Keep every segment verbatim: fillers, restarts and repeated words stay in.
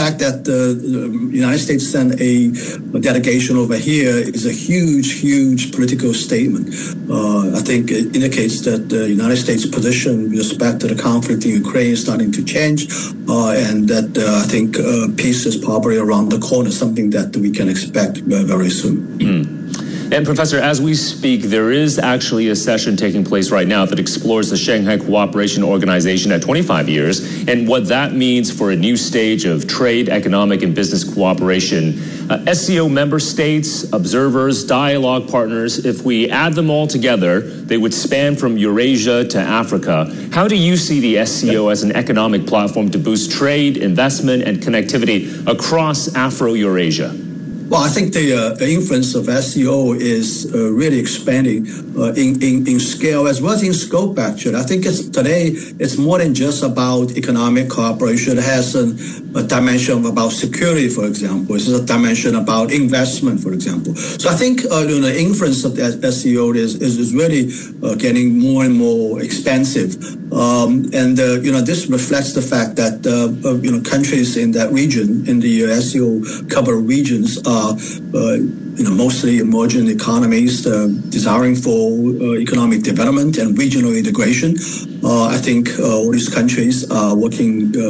fact that the United States sent a, a delegation over here is a huge, huge political statement. Uh, I think it indicates that the United States position with respect to the conflict in Ukraine is starting to change, uh, and that uh, I think uh, peace is probably around the corner, something that we can expect uh, very soon. Mm. And Professor, as we speak, there is actually a session taking place right now that explores the Shanghai Cooperation Organization at twenty-five years and what that means for a new stage of trade, economic, and business cooperation. Uh, S C O member states, observers, dialogue partners, if we add them all together, they would span from Eurasia to Africa. How do you see the S C O as an economic platform to boost trade, investment, and connectivity across Afro-Eurasia? Well, I think the, uh, the influence of S C O is uh, really expanding uh, in, in, in scale as well as in scope, actually. I think it's, today it's more than just about economic cooperation. It has a, a dimension about security, for example. It's a dimension about investment, for example. So I think uh, you know, the influence of the S C O is, is, is really uh, getting more and more expansive. Um, and, uh, you know, this reflects the fact that, uh, uh, you know, countries in that region, in the S C O-covered regions, are Uh, uh, you know, mostly emerging economies uh, desiring for uh, economic development and regional integration. Uh, I think uh, all these countries are working, uh,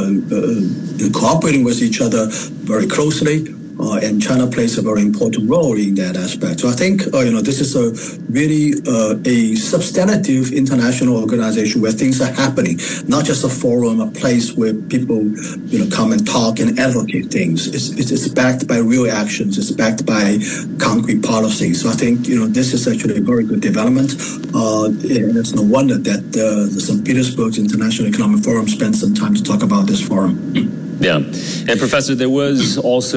uh, cooperating with each other very closely. Uh, and China plays a very important role in that aspect. So I think, uh, you know, this is a really uh, a substantive international organization where things are happening, not just a forum, a place where people, you know, come and talk and advocate things. It's, it's, it's backed by real actions. It's backed by concrete policies. So I think, you know, this is actually a very good development. Uh, and it's no wonder that uh, the Saint Petersburg International Economic Forum spent some time to talk about this forum. Yeah. And Professor, there was also